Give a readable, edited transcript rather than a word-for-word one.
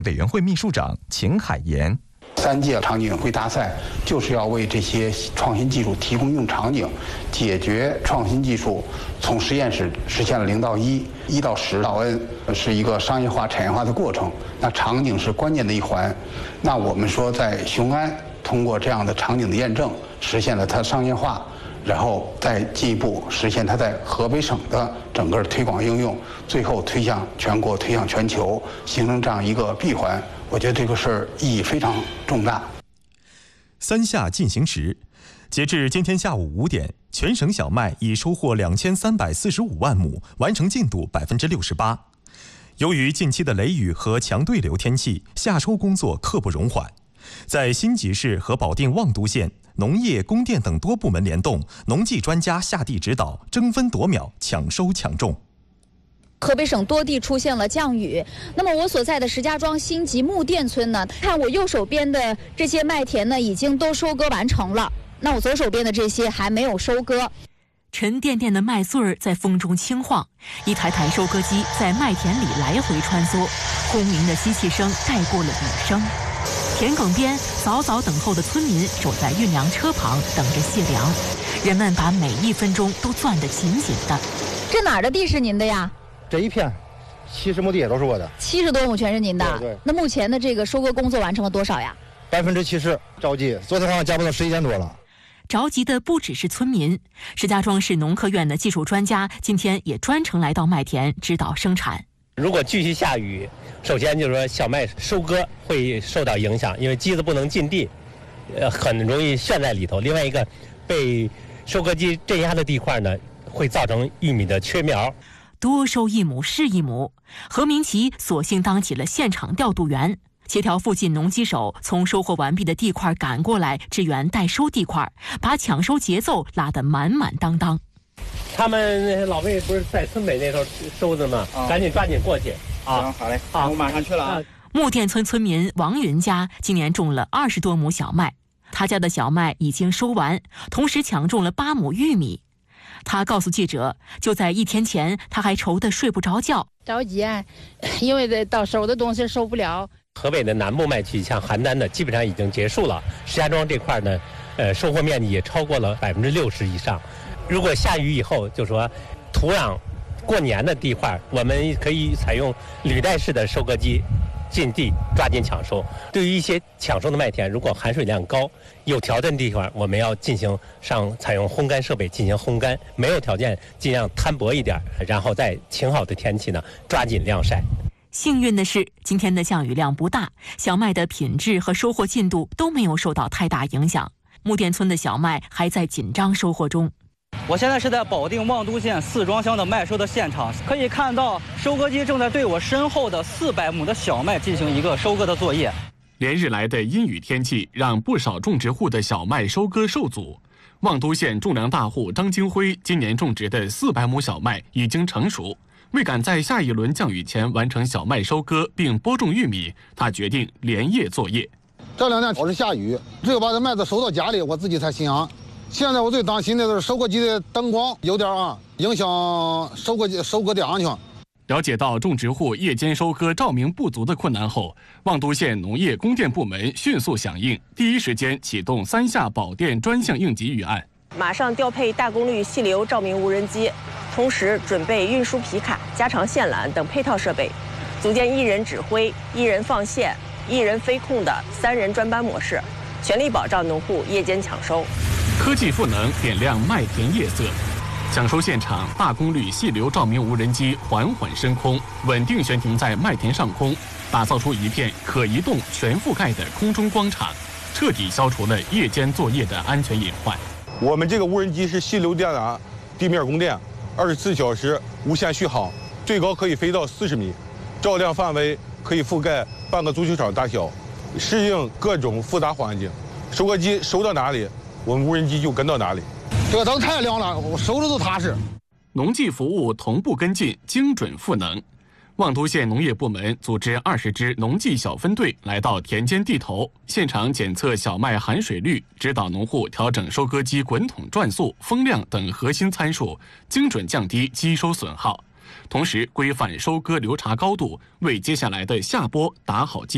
委员会秘书长秦海岩。 3届场景会大赛就是要为这些创新技术提供应用场景，解决创新技术从实验室实现了0到1、1到10到 N， 是一个商业化、产业化的过程。那场景是关键的一环。那我们说，在雄安通过这样的场景的验证，实现了它商业化，然后再进一步实现它在河北省的整个推广应用，最后推向全国、推向全球，形成这样一个闭环。我觉得这个事儿意义非常重大。 3下进行时，截至今天下午5点，全省小麦已收获2345万亩，完成进度68%。由于近期的雷雨和强对流天气，夏收工作刻不容缓。在新集市和保定望都县，农业、供电等多部门联动，农技专家下地指导，争分夺秒，抢收抢种。 河北省多地出现了降雨，那么我所在的石家庄新集木店村呢，看我右手边的这些麦田呢，已经都收割完成了，那我左手边的这些还没有收割。 沉甸甸的麦穗儿在风中轻晃，一台台收割机在麦田里来回穿梭，轰鸣的吸气声盖过了雨声。田埂边早早等候的村民守在运粮车旁等着卸粮，人们把每1分钟都攥得紧紧的。 这哪儿的地是您的呀？ 这一片70亩地也都是我的 ，70多亩全是您的。 对。 那目前的这个收割工作完成了多少呀 ？70%，着急。昨天晚上加班到11点多了。 着急的不只是村民，石家庄市农科院的技术专家今天也专程来到麦田指导生产。 如果继续下雨，首先就是说小麦收割会受到影响，因为机子不能进地，很容易陷在里头。另外一个，被收割机镇压的地块呢，会造成玉米的缺苗。 多收1亩是1亩，何明奇索性当起了现场调度员，协调附近农机手从收获完毕的地块赶过来支援代收地块，把抢收节奏拉得满满当当。 他们老魏不是在村北那头收的吗？赶紧抓紧过去啊！ 好嘞，好，我马上去了啊。 木店村村民王云家今年种了20多亩小麦，他家的小麦已经收完，同时抢种了8亩玉米。他告诉记者，就在1天前，他还愁得睡不着觉， 着急啊，因为这到手的东西收不了。 河北的南部麦区，像邯郸的，基本上已经结束了。石家庄这块呢，收获面积也超过了60%以上。如果下雨以后，就说土壤过粘的地块，我们可以采用履带式的收割机进地抓紧抢收。对于一些抢收的麦田，如果含水量高、有条件的地方，我们要采用烘干设备进行烘干；没有条件，尽量摊薄一点，然后在晴好的天气呢，抓紧晾晒。 幸运的是，今天的降雨量不大，小麦的品质和收获进度都没有受到太大影响。木店村的小麦还在紧张收获中。 我现在是在保定望都县四庄乡的麦收的现场，可以看到收割机正在对我身后的400亩的小麦进行一个收割的作业。 连日来的阴雨天气让不少种植户的小麦收割受阻。望都县种粮大户张金辉今年种植的400亩小麦已经成熟，为赶在下一轮降雨前完成小麦收割并播种玉米，他决定连夜作业。 这2天老是下雨，只有把这麦子收到家里，我自己才心安。现在我最担心的是收割机的灯光有点影响收割的安全。 了解到种植户夜间收割照明不足的困难后，望都县农业供电部门迅速响应，第一时间启动3下保电专项应急预案， 马上调配大功率细流照明无人机，同时准备运输皮卡、加长线缆等配套设备，组建1人指挥、1人放线、1人飞控的3人专班模式，全力保障农户夜间抢收。 科技赋能点亮麦田夜色。抢收现场，大功率细流照明无人机缓缓升空，稳定悬停在麦田上空，打造出一片可移动、全覆盖的空中广场，彻底消除了夜间作业的安全隐患。 我们这个无人机是细流电缆地面供电，24小时无线续航，最高可以飞到40米，照亮范围可以覆盖半个足球场大小，适应各种复杂环境。收割机收到哪里，我们无人机就跟到哪里。 这个灯太亮了，我收着都踏实。 农技服务同步跟进，精准赋能。望都县农业部门组织20支农技小分队来到田间地头，现场检测小麦含水率，指导农户调整收割机滚筒转速、风量等核心参数，精准降低机收损耗。同时，规范收割流茬高度，为接下来的下播打好基础。